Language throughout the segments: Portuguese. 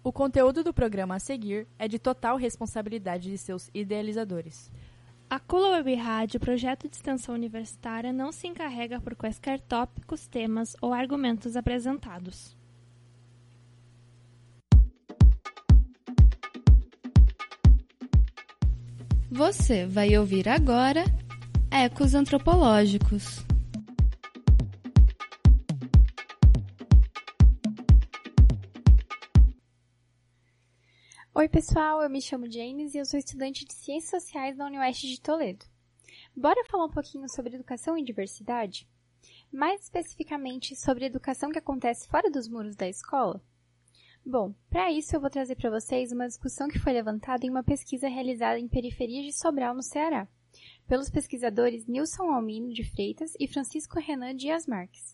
O conteúdo do programa a seguir é de total responsabilidade de seus idealizadores. A Cula Web Rádio, projeto de extensão universitária, não se encarrega por quaisquer tópicos, temas ou argumentos apresentados. Você vai ouvir agora Ecos Antropológicos. Oi pessoal, eu me chamo James e eu sou estudante de Ciências Sociais da Unioeste de Toledo. Bora falar um pouquinho sobre educação e diversidade? Mais especificamente sobre a educação que acontece fora dos muros da escola? Bom, para isso eu vou trazer para vocês uma discussão que foi levantada em uma pesquisa realizada em periferias de Sobral, no Ceará, pelos pesquisadores Nilson Almino de Freitas e Francisco Renan Dias Marques.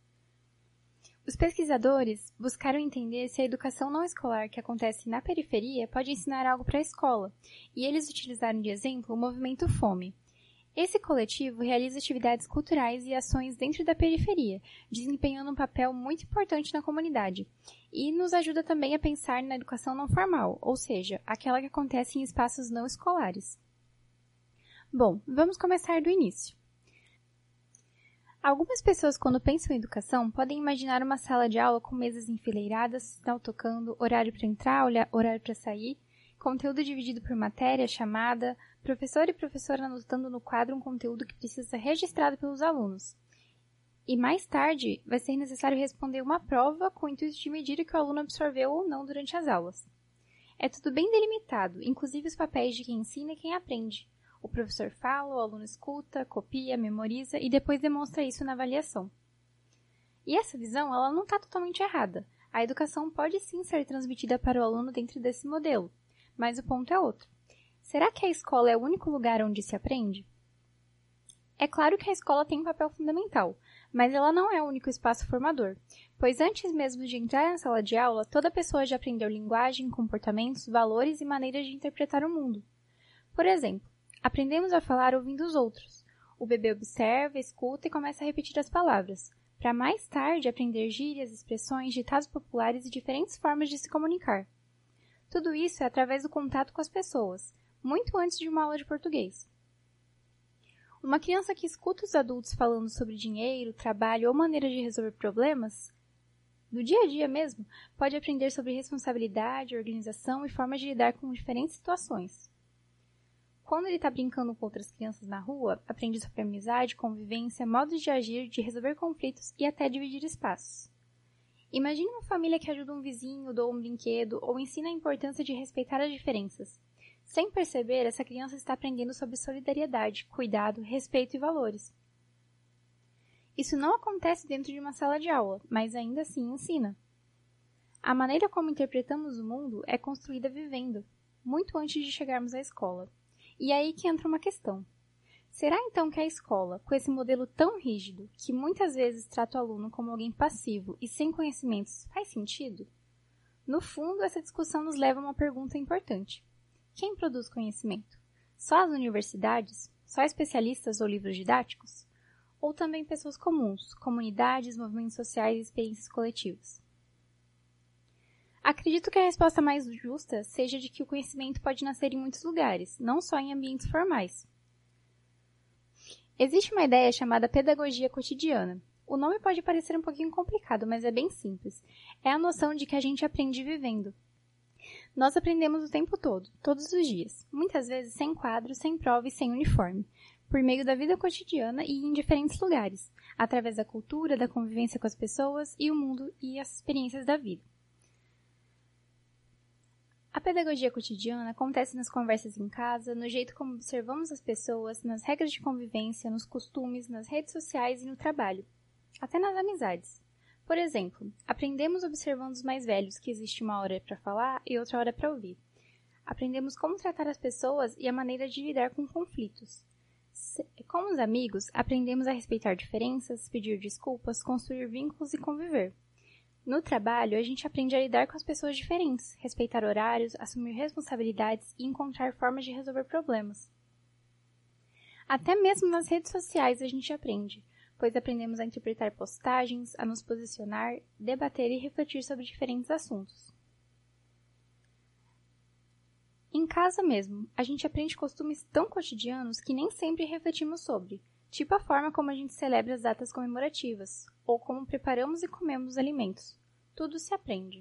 Os pesquisadores buscaram entender se a educação não escolar que acontece na periferia pode ensinar algo para a escola, e eles utilizaram de exemplo o movimento Fome. Esse coletivo realiza atividades culturais e ações dentro da periferia, desempenhando um papel muito importante na comunidade, e nos ajuda também a pensar na educação não formal, ou seja, aquela que acontece em espaços não escolares. Bom, vamos começar do início. Algumas pessoas, quando pensam em educação, podem imaginar uma sala de aula com mesas enfileiradas, sinal tocando, horário para entrar, horário para sair, conteúdo dividido por matéria, chamada, professor e professora anotando no quadro um conteúdo que precisa ser registrado pelos alunos. E mais tarde, vai ser necessário responder uma prova com o intuito de medir o que o aluno absorveu ou não durante as aulas. É tudo bem delimitado, inclusive os papéis de quem ensina e quem aprende. O professor fala, o aluno escuta, copia, memoriza e depois demonstra isso na avaliação. E essa visão, ela não está totalmente errada. A educação pode sim ser transmitida para o aluno dentro desse modelo, mas o ponto é outro. Será que a escola é o único lugar onde se aprende? É claro que a escola tem um papel fundamental, mas ela não é o único espaço formador, pois antes mesmo de entrar na sala de aula, toda pessoa já aprendeu linguagem, comportamentos, valores e maneiras de interpretar o mundo. Por exemplo, aprendemos a falar ouvindo os outros. O bebê observa, escuta e começa a repetir as palavras, para mais tarde aprender gírias, expressões, ditados populares e diferentes formas de se comunicar. Tudo isso é através do contato com as pessoas, muito antes de uma aula de português. Uma criança que escuta os adultos falando sobre dinheiro, trabalho ou maneiras de resolver problemas, do dia a dia mesmo, pode aprender sobre responsabilidade, organização e formas de lidar com diferentes situações. Quando ele está brincando com outras crianças na rua, aprende sobre amizade, convivência, modos de agir, de resolver conflitos e até dividir espaços. Imagine uma família que ajuda um vizinho, doa um brinquedo ou ensina a importância de respeitar as diferenças. Sem perceber, essa criança está aprendendo sobre solidariedade, cuidado, respeito e valores. Isso não acontece dentro de uma sala de aula, mas ainda assim ensina. A maneira como interpretamos o mundo é construída vivendo, muito antes de chegarmos à escola. E é aí que entra uma questão. Será então que a escola, com esse modelo tão rígido, que muitas vezes trata o aluno como alguém passivo e sem conhecimentos, faz sentido? No fundo, essa discussão nos leva a uma pergunta importante. Quem produz conhecimento? Só as universidades? Só especialistas ou livros didáticos? Ou também pessoas comuns, comunidades, movimentos sociais e experiências coletivas? Acredito que a resposta mais justa seja de que o conhecimento pode nascer em muitos lugares, não só em ambientes formais. Existe uma ideia chamada pedagogia cotidiana. O nome pode parecer um pouquinho complicado, mas é bem simples. É a noção de que a gente aprende vivendo. Nós aprendemos o tempo todo, todos os dias, muitas vezes sem quadro, sem prova e sem uniforme, por meio da vida cotidiana e em diferentes lugares, através da cultura, da convivência com as pessoas e o mundo e as experiências da vida. A pedagogia cotidiana acontece nas conversas em casa, no jeito como observamos as pessoas, nas regras de convivência, nos costumes, nas redes sociais e no trabalho, até nas amizades. Por exemplo, aprendemos observando os mais velhos que existe uma hora para falar e outra hora para ouvir. Aprendemos como tratar as pessoas e a maneira de lidar com conflitos. Com os amigos, aprendemos a respeitar diferenças, pedir desculpas, construir vínculos e conviver. No trabalho, a gente aprende a lidar com as pessoas diferentes, respeitar horários, assumir responsabilidades e encontrar formas de resolver problemas. Até mesmo nas redes sociais a gente aprende, pois aprendemos a interpretar postagens, a nos posicionar, debater e refletir sobre diferentes assuntos. Em casa mesmo, a gente aprende costumes tão cotidianos que nem sempre refletimos sobre, tipo a forma como a gente celebra as datas comemorativas, ou como preparamos e comemos os alimentos. Tudo se aprende.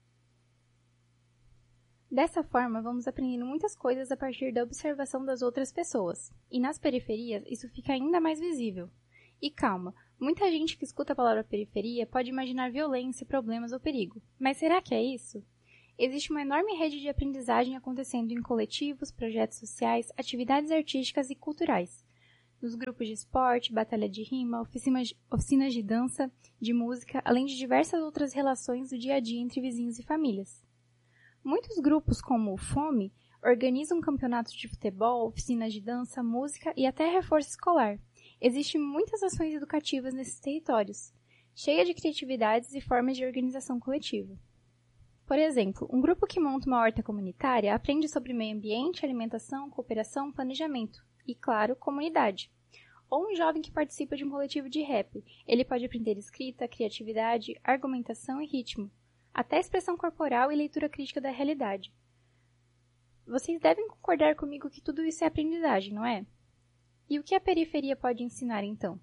Dessa forma, vamos aprendendo muitas coisas a partir da observação das outras pessoas, e nas periferias isso fica ainda mais visível. E calma, muita gente que escuta a palavra periferia pode imaginar violência, problemas ou perigo, mas será que é isso? Existe uma enorme rede de aprendizagem acontecendo em coletivos, projetos sociais, atividades artísticas e culturais. Nos grupos de esporte, batalha de rima, oficinas de dança, de música, além de diversas outras relações do dia a dia entre vizinhos e famílias. Muitos grupos, como o FOME, organizam campeonatos de futebol, oficinas de dança, música e até reforço escolar. Existem muitas ações educativas nesses territórios, cheias de criatividades e formas de organização coletiva. Por exemplo, um grupo que monta uma horta comunitária aprende sobre meio ambiente, alimentação, cooperação, planejamento e, claro, comunidade. Ou um jovem que participa de um coletivo de rap, ele pode aprender escrita, criatividade, argumentação e ritmo, até expressão corporal e leitura crítica da realidade. Vocês devem concordar comigo que tudo isso é aprendizagem, não é? E o que a periferia pode ensinar, então?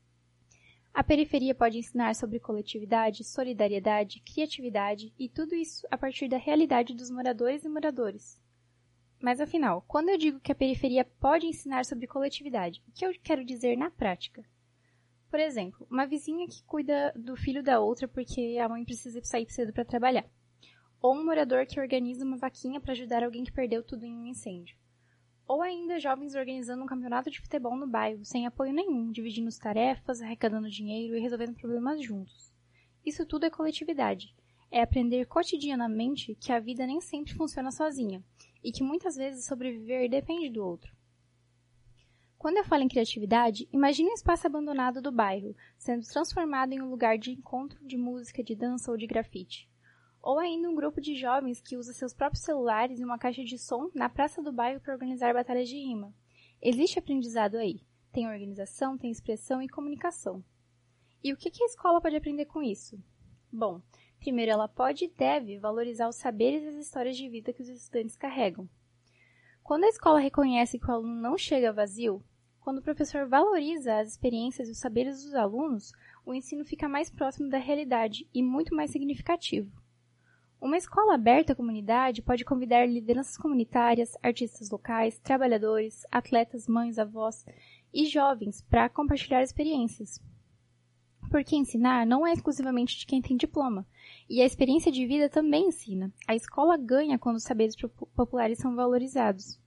A periferia pode ensinar sobre coletividade, solidariedade, criatividade e tudo isso a partir da realidade dos moradores e moradores. Mas afinal, quando eu digo que a periferia pode ensinar sobre coletividade, o que eu quero dizer na prática? Por exemplo, uma vizinha que cuida do filho da outra porque a mãe precisa sair cedo para trabalhar. Ou um morador que organiza uma vaquinha para ajudar alguém que perdeu tudo em um incêndio. Ou ainda jovens organizando um campeonato de futebol no bairro, sem apoio nenhum, dividindo as tarefas, arrecadando dinheiro e resolvendo problemas juntos. Isso tudo é coletividade. É aprender cotidianamente que a vida nem sempre funciona sozinha, e que muitas vezes sobreviver depende do outro. Quando eu falo em criatividade, imagine um espaço abandonado do bairro, sendo transformado em um lugar de encontro de música, de dança ou de grafite. Ou ainda um grupo de jovens que usa seus próprios celulares e uma caixa de som na praça do bairro para organizar batalhas de rima. Existe aprendizado aí. Tem organização, tem expressão e comunicação. E o que a escola pode aprender com isso? Bom, primeiro ela pode e deve valorizar os saberes e as histórias de vida que os estudantes carregam. Quando a escola reconhece que o aluno não chega vazio, quando o professor valoriza as experiências e os saberes dos alunos, o ensino fica mais próximo da realidade e muito mais significativo. Uma escola aberta à comunidade pode convidar lideranças comunitárias, artistas locais, trabalhadores, atletas, mães, avós e jovens para compartilhar experiências. Porque ensinar não é exclusivamente de quem tem diploma, e a experiência de vida também ensina. A escola ganha quando os saberes populares são valorizados.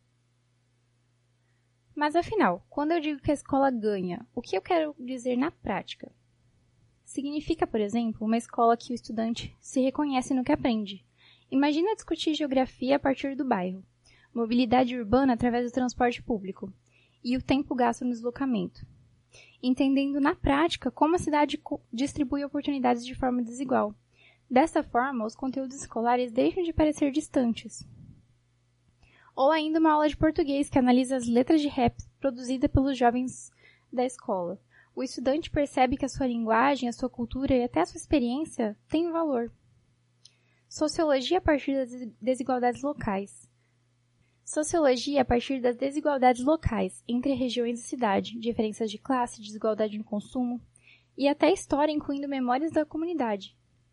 Mas afinal, quando eu digo que a escola ganha, o que eu quero dizer na prática? Significa, por exemplo, uma escola que o estudante se reconhece no que aprende. Imagina discutir geografia a partir do bairro, mobilidade urbana através do transporte público e o tempo gasto no deslocamento, entendendo na prática como a cidade distribui oportunidades de forma desigual. Dessa forma, os conteúdos escolares deixam de parecer distantes. Ou ainda uma aula de português que analisa as letras de rap produzidas pelos jovens da escola. O estudante percebe que a sua linguagem, a sua cultura e até a sua experiência têm valor. Sociologia a partir das desigualdades locais. Sociologia a partir das desigualdades locais entre regiões e cidade, diferenças de classe, desigualdade no consumo e até história, incluindo memórias da comunidade.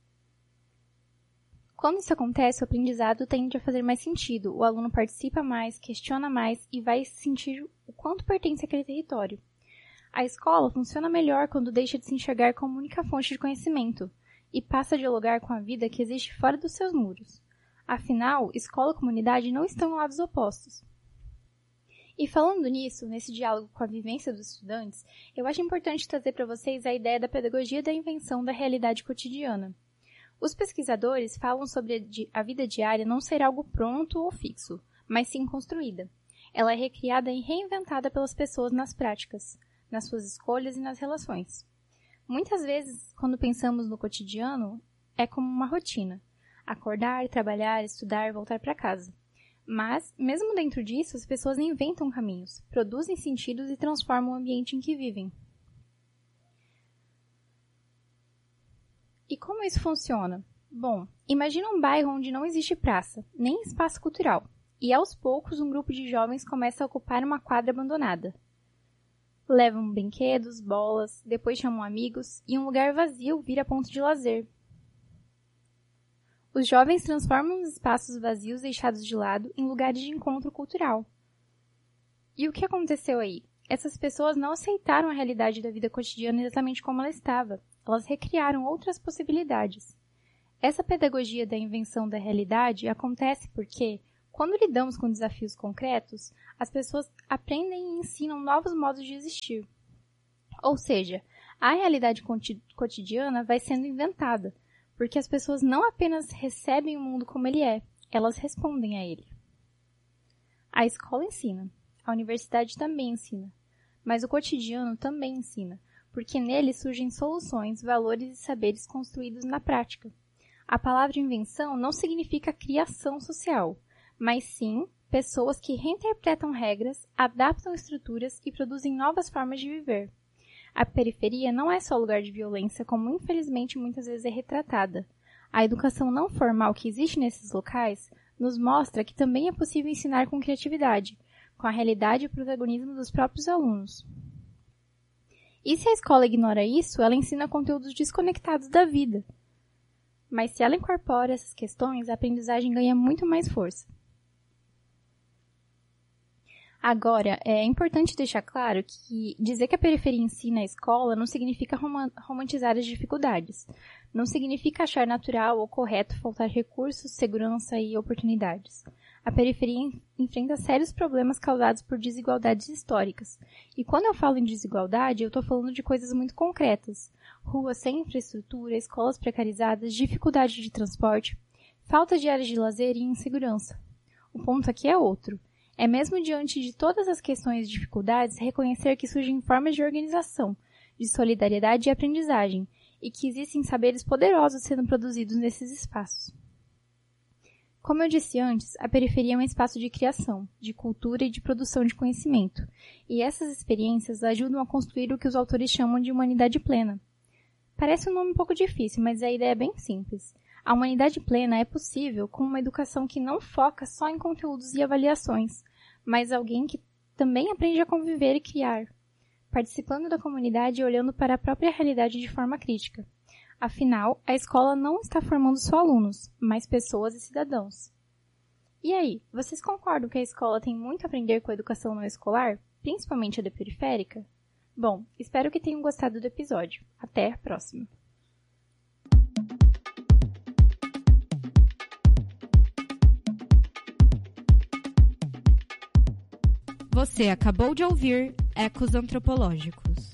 Quando isso acontece, o aprendizado tende a fazer mais sentido, o aluno participa mais, questiona mais e vai sentir o quanto pertence àquele território. A escola funciona melhor quando deixa de se enxergar como única fonte de conhecimento e passa a dialogar com a vida que existe fora dos seus muros. Afinal, escola e comunidade não estão em lados opostos. E falando nisso, nesse diálogo com a vivência dos estudantes, eu acho importante trazer para vocês a ideia da pedagogia da invenção da realidade cotidiana. Os pesquisadores falam sobre a vida diária não ser algo pronto ou fixo, mas sim construída. Ela é recriada e reinventada pelas pessoas nas práticas, nas suas escolhas e nas relações. Muitas vezes, quando pensamos no cotidiano, é como uma rotina. Acordar, trabalhar, estudar, voltar para casa. Mas, mesmo dentro disso, as pessoas inventam caminhos, produzem sentidos e transformam o ambiente em que vivem. E como isso funciona? Bom, imagina um bairro onde não existe praça, nem espaço cultural. e aos poucos um grupo de jovens começa a ocupar uma quadra abandonada. Levam brinquedos, bolas, depois chamam amigos e um lugar vazio vira ponto de lazer. Os jovens transformam os espaços vazios deixados de lado em lugares de encontro cultural. E o que aconteceu aí? Essas pessoas não aceitaram a realidade da vida cotidiana exatamente como ela estava. Elas recriaram outras possibilidades. Essa pedagogia da invenção da realidade acontece porque, quando lidamos com desafios concretos, as pessoas aprendem e ensinam novos modos de existir. Ou seja, a realidade cotidiana vai sendo inventada, porque as pessoas não apenas recebem o mundo como ele é, elas respondem a ele. A escola ensina, a universidade também ensina, mas o cotidiano também ensina, porque nele surgem soluções, valores e saberes construídos na prática. A palavra invenção não significa criação social, mas sim pessoas que reinterpretam regras, adaptam estruturas e produzem novas formas de viver. A periferia não é só lugar de violência, como infelizmente muitas vezes é retratada. A educação não formal que existe nesses locais nos mostra que também é possível ensinar com criatividade, com a realidade e o protagonismo dos próprios alunos. E se a escola ignora isso, ela ensina conteúdos desconectados da vida. Mas se ela incorpora essas questões, a aprendizagem ganha muito mais força. Agora, é importante deixar claro que dizer que a periferia ensina a escola não significa romantizar as dificuldades. Não significa achar natural ou correto faltar recursos, segurança e oportunidades. A periferia enfrenta sérios problemas causados por desigualdades históricas. E quando eu falo em desigualdade, eu estou falando de coisas muito concretas. Ruas sem infraestrutura, escolas precarizadas, dificuldade de transporte, falta de áreas de lazer e insegurança. O ponto aqui é outro. É mesmo diante de todas as questões e dificuldades reconhecer que surgem formas de organização, de solidariedade e aprendizagem, e que existem saberes poderosos sendo produzidos nesses espaços. Como eu disse antes, a periferia é um espaço de criação, de cultura e de produção de conhecimento, e essas experiências ajudam a construir o que os autores chamam de humanidade plena. Parece um nome um pouco difícil, mas a ideia é bem simples. A humanidade plena é possível com uma educação que não foca só em conteúdos e avaliações, mas alguém que também aprende a conviver e criar, participando da comunidade e olhando para a própria realidade de forma crítica. Afinal, a escola não está formando só alunos, mas pessoas e cidadãos. E aí, vocês concordam que a escola tem muito a aprender com a educação não escolar, principalmente a da periférica? Bom, espero que tenham gostado do episódio. Até a próxima! Você acabou de ouvir Ecos Antropológicos.